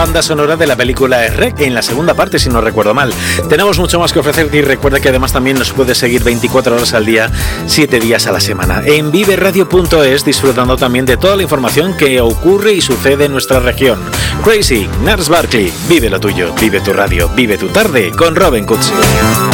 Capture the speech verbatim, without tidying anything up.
banda sonora de la película Shrek, en la segunda parte, si no recuerdo mal. Tenemos mucho más que ofrecerte y recuerda que además también nos puedes seguir veinticuatro horas al día, siete días a la semana, en vive radio punto es, disfrutando también de toda la información que ocurre y sucede en nuestra región. Crazy, Nars Barkley, vive lo tuyo, vive tu radio, vive tu tarde con Robin Cutsi.